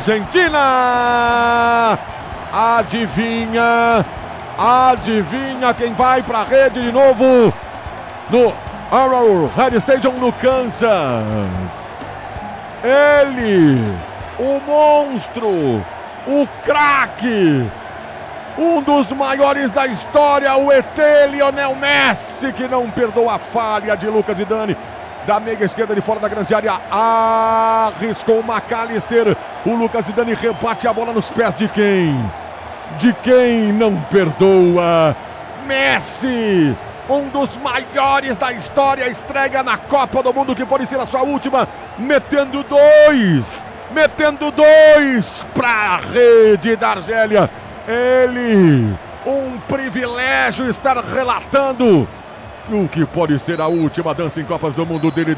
Argentina. Adivinha quem vai para a rede de novo no Arrowhead Stadium no Kansas. Ele, o monstro, o craque, um dos maiores da história, o ET Lionel Messi, que não perdoa a falha de Lucas Zidane. Da meia esquerda de fora da grande área, arriscou o McAllister. O Lucas Zidane rebate a bola nos pés de quem? De quem não perdoa? Messi, um dos maiores da história, estreia na Copa do Mundo, que pode ser a sua última, metendo dois para a rede da Argélia. Ele, um privilégio estar relatando o que pode ser a última dança em Copas do Mundo dele,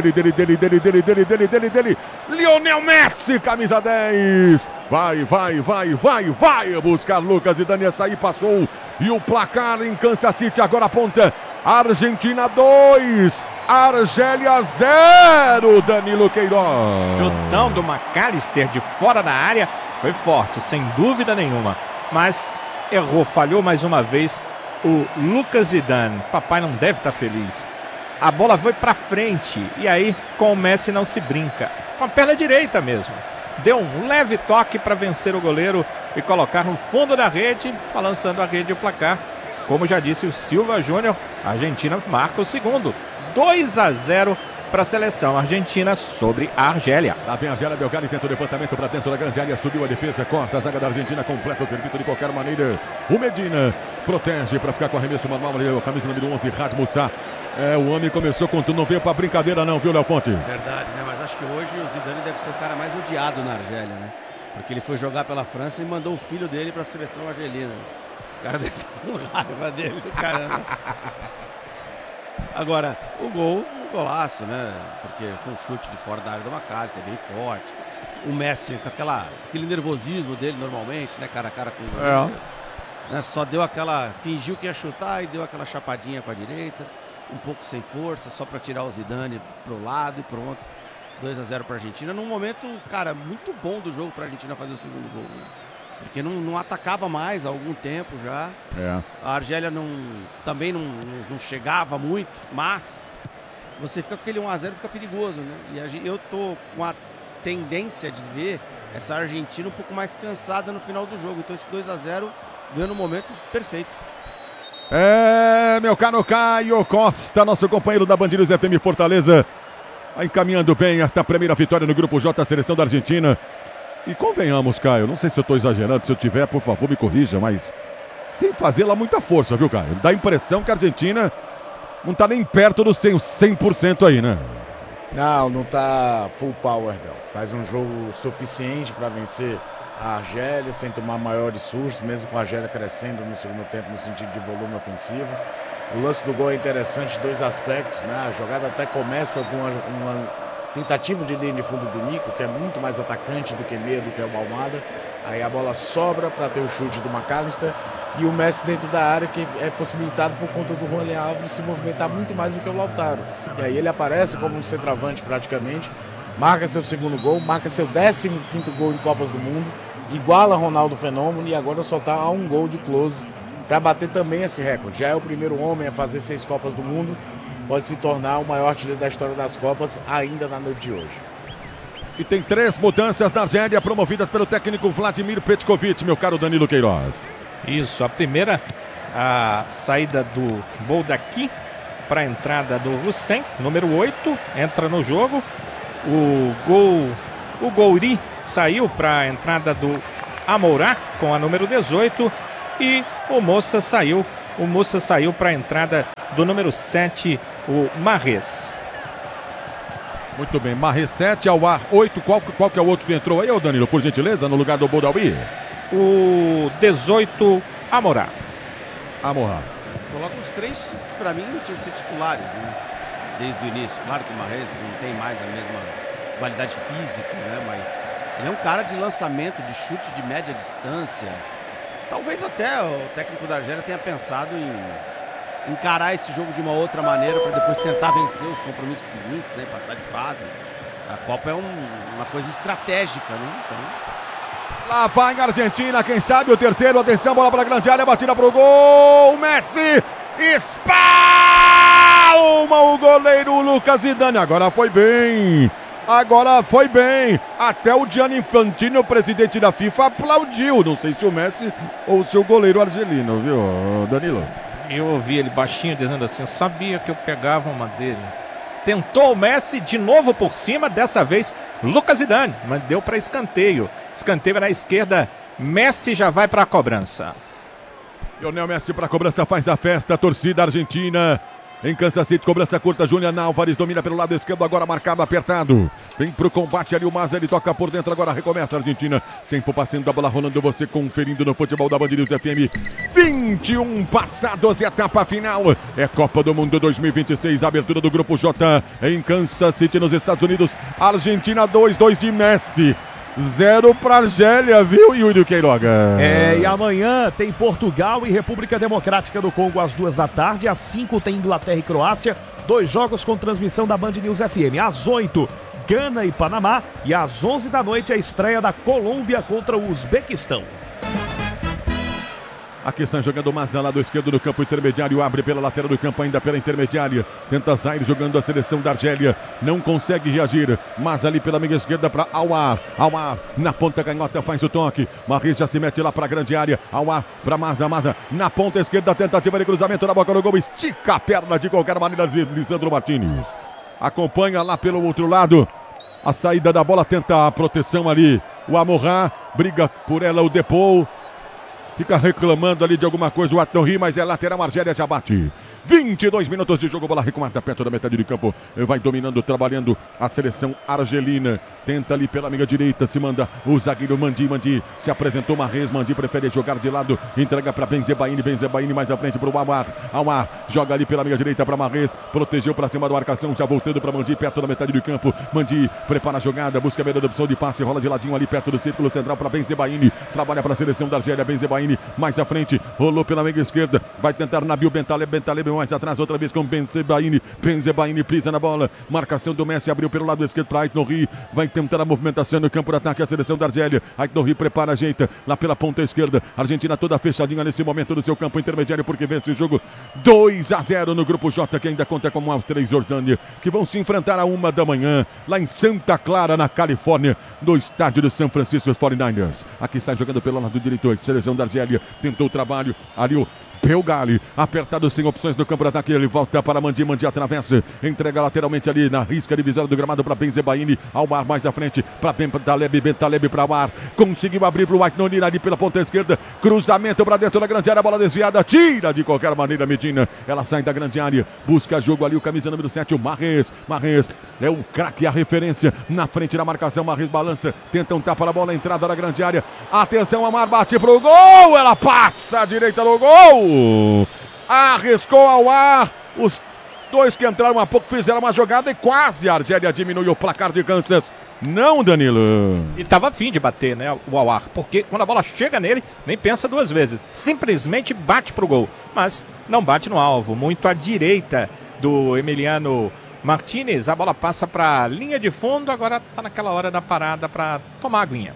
Lionel Messi, camisa 10, vai buscar Lucas Zidane, essa aí passou, e o placar em Kansas City agora aponta, Argentina 2, Argélia 0, Danilo Queiroz. Chutão do McAllister de fora da área, foi forte, sem dúvida nenhuma, mas errou, falhou mais uma vez o Lucas Zidane. Papai não deve estar feliz. A bola foi para frente e aí com o Messi não se brinca. Com a perna direita mesmo. Deu um leve toque para vencer o goleiro e colocar no fundo da rede, balançando a rede e o placar. Como já disse o Silva Júnior, a Argentina marca o segundo. 2-0 para a seleção argentina sobre a Argélia. Lá vem a Argélia, Belgrado tenta o levantamento para dentro da grande área, subiu a defesa, corta a zaga da Argentina, completa o serviço de qualquer maneira. O Medina protege para ficar com arremesso manual, a camisa número 11, Rad Moussa. O homem começou com tudo, não veio para brincadeira não, viu, Léo Pontes? Verdade, né? Mas acho que hoje o Zidane deve ser o cara mais odiado na Argélia, né? Porque ele foi jogar pela França e mandou o filho dele para a seleção argelina. Os caras devem estar com raiva dele, caramba. Agora, o gol foi um golaço, né? Porque foi um chute de fora da área do McAllister, bem forte. O Messi com aquele nervosismo dele normalmente, né? Cara a cara com o goleiro. Né? Só deu aquela... Fingiu que ia chutar e deu aquela chapadinha com a direita. Um pouco sem força, só para tirar o Zidane pro lado e pronto. 2-0 para a Argentina. Num momento, cara, muito bom do jogo para a Argentina fazer o segundo gol, né? Porque não atacava mais há algum tempo já. A Argélia também não chegava muito, mas você fica com aquele 1-0 fica perigoso, né? E eu tô com a tendência de ver essa Argentina um pouco mais cansada no final do jogo. Então esse 2-0 veio no momento perfeito. Meu caro Caio Costa, nosso companheiro da Band News FM Fortaleza, vai encaminhando bem esta primeira vitória no Grupo J, a seleção da Argentina. E convenhamos, Caio, não sei se eu estou exagerando, se eu tiver, por favor, me corrija, mas sem fazer lá muita força, viu, Caio? Dá a impressão que a Argentina não está nem perto do 100% aí, né? Não tá full power, não. Faz um jogo suficiente para vencer a Argélia, sem tomar maiores sustos, mesmo com a Argélia crescendo no segundo tempo no sentido de volume ofensivo. O lance do gol é interessante, dois aspectos, né? A jogada até começa com uma tentativa de linha de fundo do Nico, que é muito mais atacante do que meia, do que o Almada. Aí a bola sobra para ter o chute do McAllister e o Messi dentro da área, que é possibilitado por conta do Julián Álvares se movimentar muito mais do que o Lautaro. E aí ele aparece como um centroavante praticamente, marca seu segundo gol, marca seu 15º gol em Copas do Mundo, iguala Ronaldo Fenômeno e agora só está a um gol de Klose para bater também esse recorde. Já é o primeiro homem a fazer 6 Copas do Mundo. Pode se tornar o maior artilheiro da história das Copas ainda na noite de hoje. E tem 3 mudanças da Argélia promovidas pelo técnico Vladimir Petkovic, meu caro Danilo Queiroz. Isso, a primeira, a saída do Boldaki para a entrada do Hussein, número 8, entra no jogo. O Gouri saiu para a entrada do Amourá com a número 18 e o Moça saiu para a entrada do número 7, o Mahrez. Muito bem, Mahrez 7 ao ar 8. Qual que é o outro que entrou aí, ô Danilo, por gentileza, no lugar do Boudaoui? O 18, Amourá. Coloca os 3 que para mim tinham que ser titulares, né? Desde o início. Claro que o Mahrez não tem mais a mesma qualidade física, né? Mas ele é um cara de lançamento, de chute de média distância. Talvez até o técnico da Argélia tenha pensado em encarar esse jogo de uma outra maneira para depois tentar vencer os compromissos seguintes, né? Passar de fase. A Copa é uma coisa estratégica, né? Então... Lá vai a Argentina, quem sabe o terceiro, atenção, bola para a grande área, batida para o gol, Messi espalma o goleiro Lucas Zidane, agora foi bem, até o Gianni Infantino, o presidente da FIFA, aplaudiu, não sei se o Messi ou se o goleiro argelino, viu, Danilo? Eu ouvi ele baixinho dizendo assim, eu sabia que eu pegava uma dele. Tentou o Messi de novo por cima, dessa vez Lucas Zidane, mas deu para escanteio. Escanteio na esquerda, Messi já vai para a cobrança. Lionel Messi para a cobrança, faz a festa, a torcida argentina. Em Kansas City, cobrança curta, Julián Álvares domina pelo lado esquerdo, agora marcado, apertado. Vem pro combate ali o Maza, ele toca por dentro, agora recomeça a Argentina. Tempo passando, a bola rolando, você conferindo no futebol da Band News FM. 21 passados, etapa final. É Copa do Mundo 2026, abertura do Grupo J em Kansas City, nos Estados Unidos. Argentina 2-2 de Messi. 0 para Argélia, viu, Yuri Queiroga? E amanhã tem Portugal e República Democrática do Congo às 2h, às 5 tem Inglaterra e Croácia, 2 jogos com transmissão da Band News FM, às 8 Gana e Panamá e às 11 da noite a estreia da Colômbia contra o Uzbequistão. Aqui está jogando o Maza, lado esquerdo do campo intermediário, abre pela lateral do campo, ainda pela intermediária, tenta Zaire jogando a seleção da Argélia, não consegue reagir, Maza ali pela meia esquerda para Aouar, na ponta canhota faz o toque, Mahrez já se mete lá para a grande área, Aouar para Maza na ponta esquerda, tentativa de cruzamento na boca do gol, estica a perna de qualquer maneira de Lisandro Martínez, acompanha lá pelo outro lado, a saída da bola, tenta a proteção ali, o Amorá, briga por ela o Depou, fica reclamando ali de alguma coisa o Atnohi, mas é lateral, Argélia já bate. 22 minutos de jogo, bola recuada perto da metade de campo. Vai dominando, trabalhando a seleção argelina. Tenta ali pela meia direita, se manda o zagueiro Mandi se apresentou Mahrez, Mandi prefere jogar de lado, entrega para Benzebaini mais à frente para o Aouar, joga ali pela meia direita para Mahrez, protegeu para cima da marcação, já voltando para Mandi, perto da metade do campo. Mandi prepara a jogada, busca a melhor opção de passe, rola de ladinho ali perto do círculo central para Benzebaini, trabalha para a seleção da Argélia, Benzebaini mais à frente, rolou pela meia esquerda, vai tentar Nabil Bentaleb mais atrás, outra vez com Benzebaini pisa na bola, marcação do Messi, abriu pelo lado esquerdo para Aitnouri, vai tentar a movimentação no campo de ataque, a seleção da Argélia, Aitnouri prepara, ajeita, lá pela ponta esquerda, Argentina toda fechadinha nesse momento do seu campo intermediário, porque vence o jogo 2-0 no Grupo J, que ainda conta com Áustria e Jordânia, que vão se enfrentar à 1 da manhã, lá em Santa Clara, na Califórnia, no estádio do San Francisco 49ers. Aqui sai jogando pelo lado direito, a seleção da Argélia, tentou o trabalho, ali o Belgali, apertado sem opções no campo de ataque, ele volta para Mandi atravessa, entrega lateralmente ali na risca divisória do gramado para Benzebaini, Aouar mais à frente para Bentaleb para Aouar, conseguiu abrir para o Aitnouri ali pela ponta esquerda, cruzamento para dentro da grande área, bola desviada, tira de qualquer maneira Medina, ela sai da grande área, busca jogo ali o camisa número 7, o Mahrez é o craque, a referência na frente da marcação, Mahrez balança, tenta um tapa na bola, entrada da grande área, atenção, Aouar bate pro gol, ela passa à direita do gol, arriscou ao ar, os dois que entraram há pouco fizeram uma jogada e quase a Argélia diminuiu o placar de Kansas. Não, Danilo. E tava afim de bater, né, o Aouar, porque quando a bola chega nele, nem pensa duas vezes, simplesmente bate pro gol, mas não bate no alvo, muito à direita do Emiliano Martínez, a bola passa para a linha de fundo, agora tá naquela hora da parada para tomar aguinha.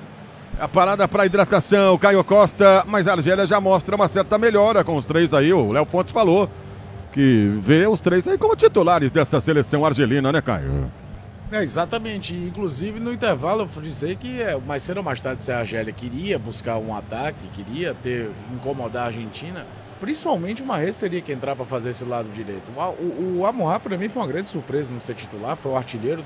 A parada para hidratação, Caio Costa, mas a Argélia já mostra uma certa melhora com os três aí. O Léo Fontes falou que vê os três aí como titulares dessa seleção argelina, né, Caio? Exatamente. Inclusive no intervalo eu frisei que mais cedo ou mais tarde se a Argélia queria buscar um ataque, queria incomodar a Argentina, principalmente o Mahrez teria que entrar para fazer esse lado direito. O Amorá para mim foi uma grande surpresa não ser titular, foi o artilheiro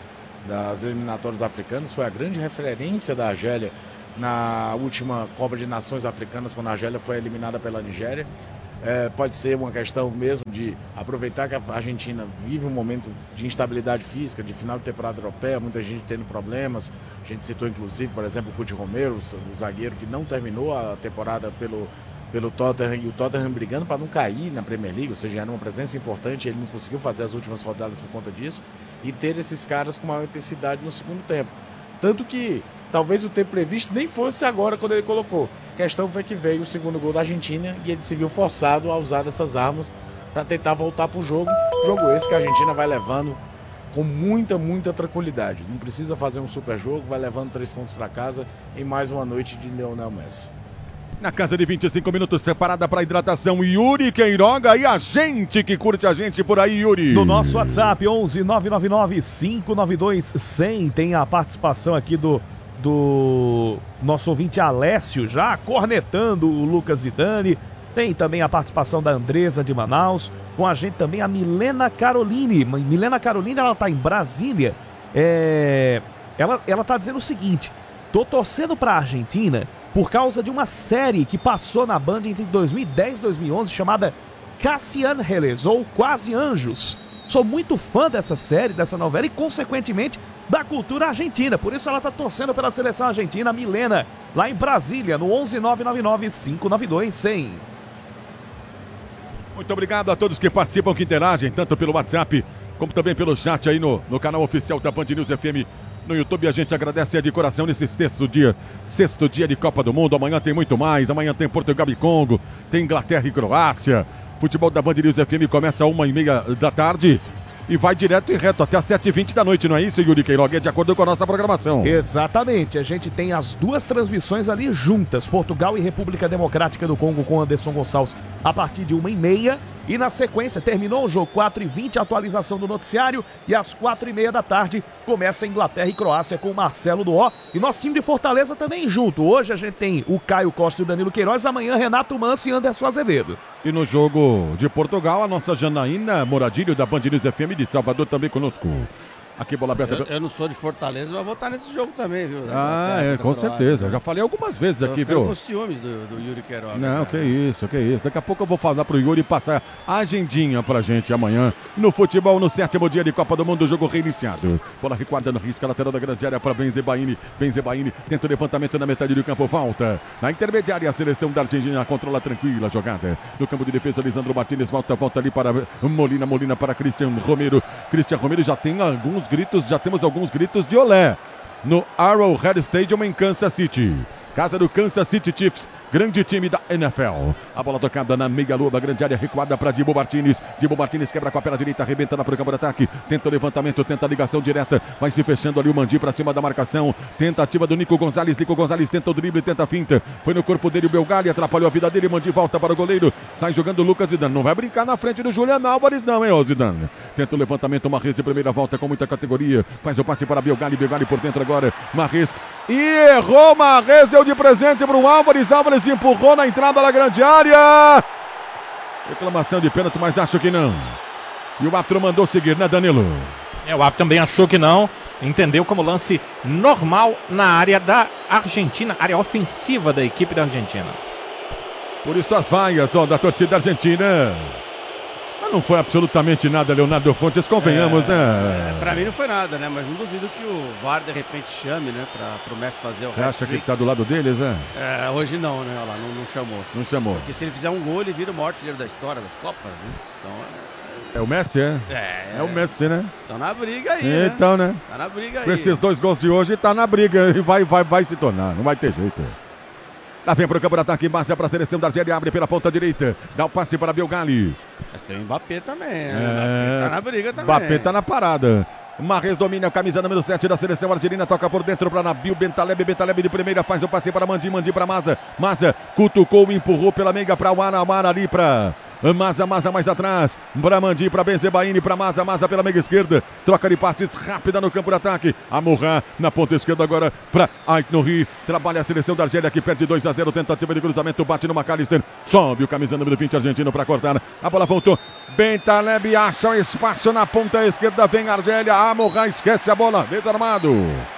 das eliminatórias africanas, foi a grande referência da Argélia na última Copa de Nações Africanas, quando a Argélia foi eliminada pela Nigéria. Pode ser uma questão mesmo de aproveitar que a Argentina vive um momento de instabilidade física, de final de temporada europeia, muita gente tendo problemas. A gente citou inclusive, por exemplo, o Cuti Romero, o zagueiro que não terminou a temporada pelo Tottenham, e o Tottenham brigando para não cair na Premier League, ou seja, era uma presença importante, ele não conseguiu fazer as últimas rodadas por conta disso, e ter esses caras com maior intensidade no segundo tempo. Tanto que talvez o tempo previsto nem fosse agora quando ele colocou. A questão foi que veio o segundo gol da Argentina e ele se viu forçado a usar dessas armas para tentar voltar para o jogo. Jogo esse que a Argentina vai levando com muita tranquilidade. Não precisa fazer um super jogo, vai levando 3 pontos para casa em mais uma noite de Lionel Messi. Na casa de 25 minutos, separada para hidratação, Yuri Queiroga e a gente que curte a gente por aí, Yuri. No nosso WhatsApp, 11 999 592 100, tem a participação aqui do nosso ouvinte Alessio, já cornetando o Lucas Zidane. Tem também a participação da Andresa de Manaus. Com a gente também a Milena Caroline. Milena Caroline, ela tá em Brasília. Ela tá dizendo o seguinte: tô torcendo pra Argentina por causa de uma série que passou na Band entre 2010 e 2011 chamada Casi Ángeles, ou Quase Anjos. Sou muito fã dessa série, dessa novela e, consequentemente, da cultura argentina. Por isso ela tá torcendo pela seleção argentina, Milena, lá em Brasília, no 11 999 592 100. Muito obrigado a todos que participam, que interagem, tanto pelo WhatsApp como também pelo chat aí no canal oficial da Band News FM no YouTube. A gente agradece de coração nesse sexto dia de Copa do Mundo. Amanhã tem muito mais, amanhã tem Portugal e Congo, tem Inglaterra e Croácia. Futebol da Band News FM começa às 1h30 da tarde e vai direto e reto até às 7h20 da noite, não é isso, Yuri Queiroga? É de acordo com a nossa programação. Exatamente, a gente tem as duas transmissões ali juntas, Portugal e República Democrática do Congo com Anderson Gonçalves a partir de 1h30. E na sequência, terminou o jogo 4h20, atualização do noticiário, e às 4h30 da tarde começa Inglaterra e Croácia com o Marcelo Duó. E nosso time de Fortaleza também junto. Hoje a gente tem o Caio Costa e o Danilo Queiroz, amanhã Renato Manso e Anderson Azevedo. E no jogo de Portugal, a nossa Janaína Moradilho da Band News FM de Salvador também conosco. Aqui, bola aberta. Eu não sou de Fortaleza, mas vou estar nesse jogo também, viu? Com certeza. Eu já falei algumas vezes aqui, viu? Eu com ciúmes do Yuri Queiroga. Não, que isso. Daqui a pouco eu vou falar pro Yuri passar a agendinha pra gente amanhã no futebol, no 7º dia de Copa do Mundo, jogo reiniciado. Bola recuada no risco, lateral da grande área para Benzebaini. Benzebaini tenta o levantamento na metade do campo, volta. Na intermediária, a seleção da Argentina controla tranquila a jogada. No campo de defesa, Lisandro Martínez volta ali para Molina para Cristian Romero. Cristian Romero já tem temos alguns gritos de olé no Arrowhead Stadium em Kansas City. Casa do Kansas City Chiefs, grande time da NFL. A bola tocada na meia-lua da grande área, recuada para Dibu Martínez. Dibu Martínez quebra com a perna direita, arrebenta para o campo de ataque. Tenta o levantamento, tenta a ligação direta. Vai se fechando ali o Mandi para cima da marcação. Tentativa do Nico Gonzalez. Nico Gonzalez tenta o drible, tenta a finta. Foi no corpo dele o Belgali, atrapalhou a vida dele. Mandi volta para o goleiro. Sai jogando o Lucas Zidane. Não vai brincar na frente do Julian Álvares não, hein, ô Zidane. Tenta o levantamento, Marrez de primeira volta com muita categoria. Faz o passe para Belgali. Belgali por dentro agora. Marrez. E errou Marrez, deu de presente para o Álvares. Álvares empurrou na entrada da grande área. Reclamação de pênalti, mas acho que não. E o árbitro mandou seguir, né, Danilo? O árbitro também achou que não. Entendeu como lance normal na área da Argentina, área ofensiva da equipe da Argentina. Por isso as vaias da torcida argentina. Mas não foi absolutamente nada, Leonardo Fontes, convenhamos, né? Pra mim não foi nada, né? Mas não duvido que o VAR de repente chame, né? Pro Messi fazer o Você acha que ele tá do lado deles, né? Hoje não, né? Olha lá, não chamou. Não chamou. Porque se ele fizer um gol, ele vira o maior artilheiro da história das Copas, né? Então é o Messi, é? É o Messi, né? Então na briga aí, então, né? Tá na briga aí. Com esses 2 gols de hoje, tá na briga e vai se tornar, não vai ter jeito. Lá vem pro campo de ataque, Márcia para a seleção da Argélia, abre pela ponta direita, dá o passe para Belgali. Mas tem o Mbappé também, né? Tá na briga também. Mbappé tá na parada. Marrez domina a camisa número 7 da seleção argelina, toca por dentro para Nabil Bentaleb. Bentaleb de primeira faz o passe para Mandi para Maza. Maza cutucou, empurrou pela meiga para o Ara ali para Maza mais atrás, para Mandi, para Benzebaini, para Maza pela meia esquerda, troca de passes rápida no campo de ataque, Amorra na ponta esquerda agora para Ait Nouri, trabalha a seleção da Argélia que perde 2-0, tentativa de cruzamento, bate no McAllister, sobe o camisa número 20 argentino para cortar, a bola voltou, Bentaleb acha um espaço na ponta esquerda, vem a Argélia, Amorra esquece a bola, desarmado,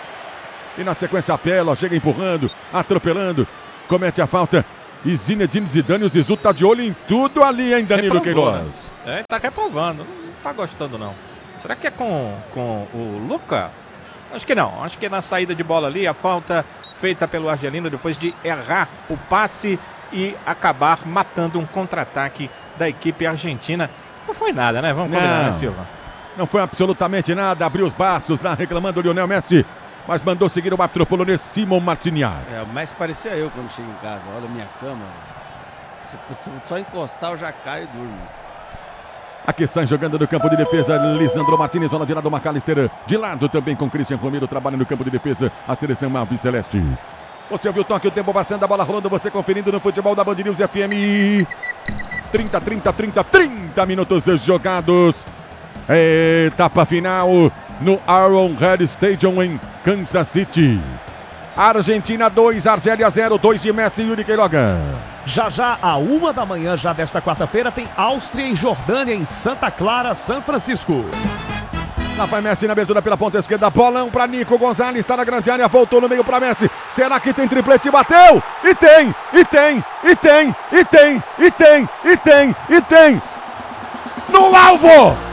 e na sequência apela, chega empurrando, atropelando, comete a falta. E Zinedine Zidane, o Zizu tá de olho em tudo ali, hein, Danilo Queiroz? Né? Tá reprovando, não tá gostando não. Será que é com o Luca? Acho que não, acho que é na saída de bola ali, a falta feita pelo argelino depois de errar o passe e acabar matando um contra-ataque da equipe argentina. Não foi nada, né? Vamos combinar, né, Silva? Não foi absolutamente nada, abriu os braços lá reclamando o Lionel Messi. Mas mandou seguir o árbitro polonês Simon Martiniak. O Messi parecia eu quando chego em casa. Olha a minha cama. Se só encostar eu já caio e durmo. Aqui sai jogando no campo de defesa, Lisandro Martinez, zona de lado, McAllister. De lado também com Christian Romero, trabalha no campo de defesa, a seleção Alves Celeste. Você ouviu o toque, o tempo passando, a bola rolando, você conferindo no futebol da Band News FM. 30 minutos jogados. Etapa final no Arrowhead Stadium em Kansas City. Argentina 2, Argélia 0, 2 de Messi e Yuri Queiroga. Já à 1 da manhã, já desta quarta-feira, tem Áustria e Jordânia em Santa Clara, São Francisco. Lá vai Messi na abertura pela ponta esquerda, bolão para Nico Gonzalez, está na grande área, voltou no meio para Messi. Será que tem triplete? Bateu! E tem! No alvo!